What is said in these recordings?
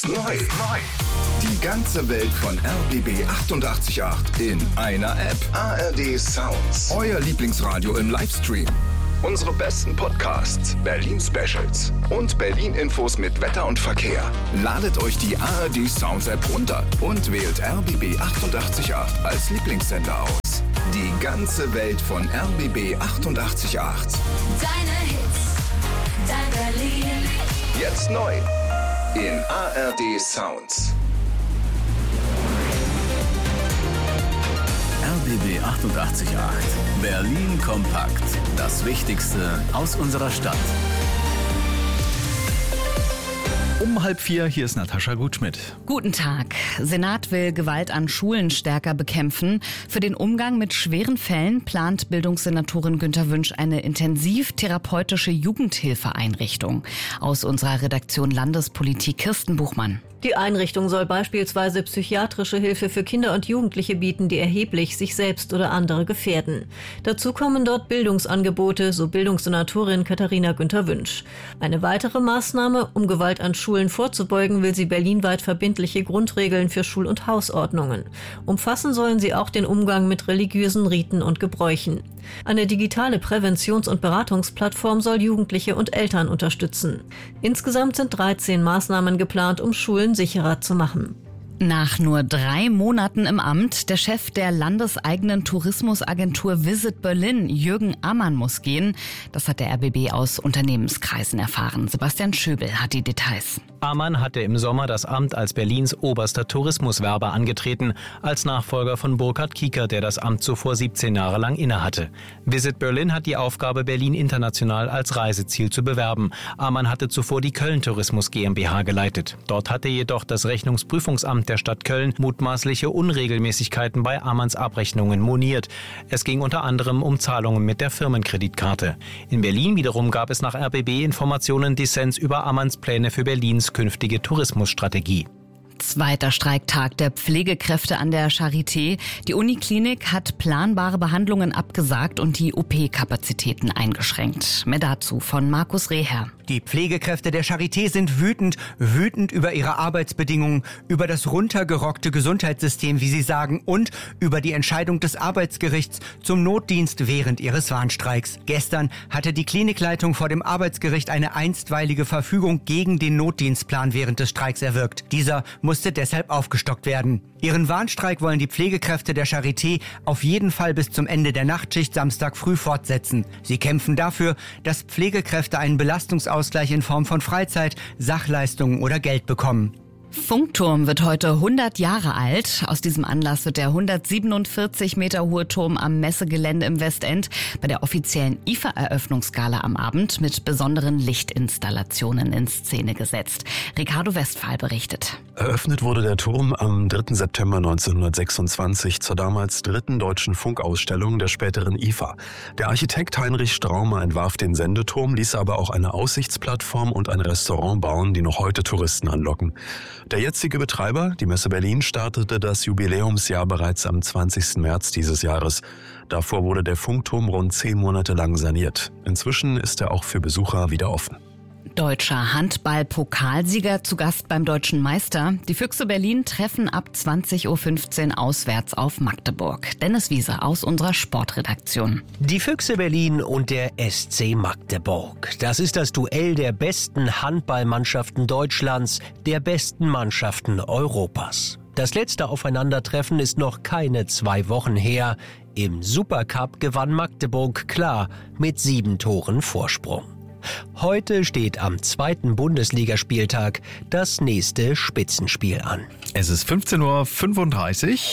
Jetzt neu. Die ganze Welt von RBB 888 in einer App. ARD Sounds. Euer Lieblingsradio im Livestream. Unsere besten Podcasts, Berlin-Specials und Berlin-Infos mit Wetter und Verkehr. Ladet euch die ARD Sounds App runter und wählt RBB 888 als Lieblingssender aus. Die ganze Welt von RBB 888. Deine Hits, dein Berlin. Jetzt neu in ARD Sounds. RBB 888. Berlin kompakt. Das Wichtigste aus unserer Stadt. Um 3:30, hier ist Natascha Gutschmidt. Guten Tag. Senat will Gewalt an Schulen stärker bekämpfen. Für den Umgang mit schweren Fällen plant Bildungssenatorin Günther Wünsch eine intensiv-therapeutische Jugendhilfeeinrichtung. Aus unserer Redaktion Landespolitik Kirsten Buchmann. Die Einrichtung soll beispielsweise psychiatrische Hilfe für Kinder und Jugendliche bieten, die erheblich sich selbst oder andere gefährden. Dazu kommen dort Bildungsangebote, so Bildungssenatorin Katharina Günther Wünsch. Eine weitere Maßnahme, um Gewalt an Schulen vorzubeugen, will sie berlinweit verbindliche Grundregeln für Schul- und Hausordnungen. Umfassen sollen sie auch den Umgang mit religiösen Riten und Gebräuchen. Eine digitale Präventions- und Beratungsplattform soll Jugendliche und Eltern unterstützen. Insgesamt sind 13 Maßnahmen geplant, um Schulen sicherer zu machen. Nach nur 3 Monaten im Amt, der Chef der landeseigenen Tourismusagentur Visit Berlin, Jürgen Ammann, muss gehen. Das hat der RBB aus Unternehmenskreisen erfahren. Sebastian Schöbel hat die Details. Ammann hatte im Sommer das Amt als Berlins oberster Tourismuswerber angetreten, als Nachfolger von Burkhard Kiekert, der das Amt zuvor 17 Jahre lang innehatte. Visit Berlin hat die Aufgabe, Berlin international als Reiseziel zu bewerben. Ammann hatte zuvor die Köln Tourismus GmbH geleitet. Dort hatte jedoch das Rechnungsprüfungsamt der Stadt Köln mutmaßliche Unregelmäßigkeiten bei Ammanns Abrechnungen moniert. Es ging unter anderem um Zahlungen mit der Firmenkreditkarte. In Berlin wiederum gab es nach RBB-Informationen Dissens über Ammanns Pläne für Berlins künftige Tourismusstrategie. Zweiter Streiktag der Pflegekräfte an der Charité. Die Uniklinik hat planbare Behandlungen abgesagt und die OP-Kapazitäten eingeschränkt. Mehr dazu von Markus Reher. Die Pflegekräfte der Charité sind wütend über ihre Arbeitsbedingungen, über das runtergerockte Gesundheitssystem, wie sie sagen, und über die Entscheidung des Arbeitsgerichts zum Notdienst während ihres Warnstreiks. Gestern hatte die Klinikleitung vor dem Arbeitsgericht eine einstweilige Verfügung gegen den Notdienstplan während des Streiks erwirkt. Dieser musste deshalb aufgestockt werden. Ihren Warnstreik wollen die Pflegekräfte der Charité auf jeden Fall bis zum Ende der Nachtschicht Samstag früh fortsetzen. Sie kämpfen dafür, dass Pflegekräfte einen Belastungsausgleich in Form von Freizeit, Sachleistungen oder Geld bekommen. Funkturm wird heute 100 Jahre alt. Aus diesem Anlass wird der 147 Meter hohe Turm am Messegelände im Westend bei der offiziellen IFA-Eröffnungsgala am Abend mit besonderen Lichtinstallationen in Szene gesetzt. Ricardo Westphal berichtet. Eröffnet wurde der Turm am 3. September 1926 zur damals 3. deutschen Funkausstellung der späteren IFA. Der Architekt Heinrich Straumer entwarf den Sendeturm, ließ aber auch eine Aussichtsplattform und ein Restaurant bauen, die noch heute Touristen anlocken. Der jetzige Betreiber, die Messe Berlin, startete das Jubiläumsjahr bereits am 20. März dieses Jahres. Davor wurde der Funkturm rund 10 Monate lang saniert. Inzwischen ist er auch für Besucher wieder offen. Deutscher Handball-Pokalsieger zu Gast beim Deutschen Meister. Die Füchse Berlin treffen ab 20.15 Uhr auswärts auf Magdeburg. Dennis Wieser aus unserer Sportredaktion. Die Füchse Berlin und der SC Magdeburg. Das ist das Duell der besten Handballmannschaften Deutschlands, der besten Mannschaften Europas. Das letzte Aufeinandertreffen ist noch keine 2 Wochen her. Im Supercup gewann Magdeburg klar mit 7 Toren Vorsprung. Heute steht am 2. Bundesligaspieltag das nächste Spitzenspiel an. Es ist 15.35 Uhr.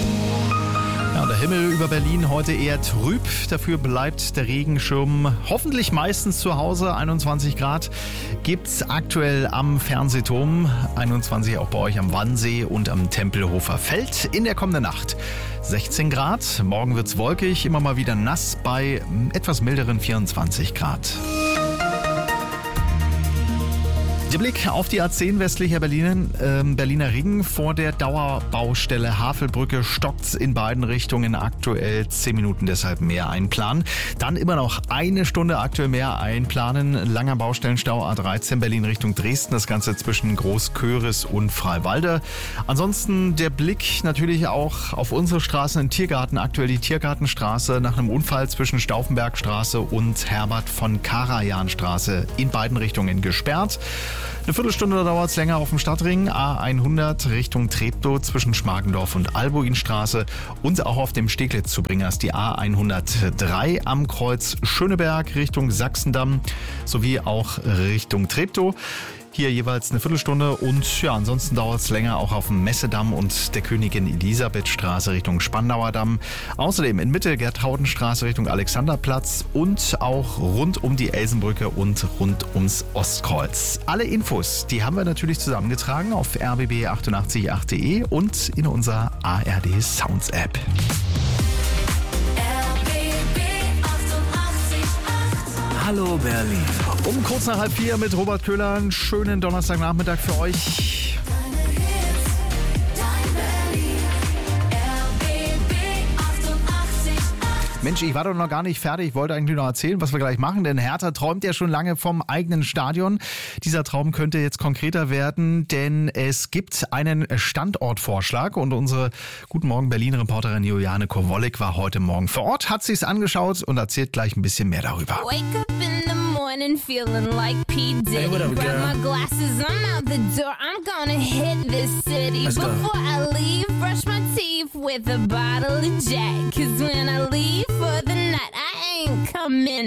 Ja, der Himmel über Berlin heute eher trüb. Dafür bleibt der Regenschirm hoffentlich meistens zu Hause. 21 Grad gibt's aktuell am Fernsehturm. 21 auch bei euch am Wannsee und am Tempelhofer Feld. In der kommenden Nacht 16 Grad. Morgen wird's wolkig, immer mal wieder nass bei etwas milderen 24 Grad. Der Blick auf die A10 westlicher Berliner Ring vor der Dauerbaustelle Havelbrücke stockt in beiden Richtungen, aktuell 10 Minuten, deshalb mehr einplanen. Dann immer noch eine Stunde aktuell mehr einplanen. Langer Baustellenstau A13 Berlin Richtung Dresden, das Ganze zwischen Großköris und Freiwalde. Ansonsten der Blick natürlich auch auf unsere Straßen im Tiergarten, aktuell die Tiergartenstraße nach einem Unfall zwischen Stauffenbergstraße und Herbert von Karajanstraße in beiden Richtungen gesperrt. Eine Viertelstunde dauert es länger auf dem Stadtring A100 Richtung Treptow zwischen Schmargendorf und Albuinstraße und auch auf dem Steglitz-Zubringers die A103 am Kreuz Schöneberg Richtung Sachsendamm sowie auch Richtung Treptow. Hier jeweils eine Viertelstunde und ja, ansonsten dauert es länger auch auf dem Messedamm und der Königin Elisabethstraße Richtung Spandauer Damm. Außerdem in Mitte Gertraudenstraße Richtung Alexanderplatz und auch rund um die Elsenbrücke und rund ums Ostkreuz. Alle Infos, die haben wir natürlich zusammengetragen auf rbb888.de und in unserer ARD Sounds App. Hallo Berlin. Um kurz nach 3:30 mit Robert Köhler. Einen schönen Donnerstagnachmittag für euch. Mensch, ich war doch noch gar nicht fertig. Ich wollte eigentlich noch erzählen, was wir gleich machen, denn Hertha träumt ja schon lange vom eigenen Stadion. Dieser Traum könnte jetzt konkreter werden, denn es gibt einen Standortvorschlag und unsere Guten Morgen Berlin-Reporterin Juliane Kowolek war heute Morgen vor Ort, hat sich's angeschaut und erzählt gleich ein bisschen mehr darüber. Wake up in the morning feeling like P. Diddy. Hey, what up, grab my glasses, I'm out the door. I'm gonna hit this city. Let's Before go. I leave, brush my teeth with a bottle of Jack. 'Cause when I leave for the night, I ain't coming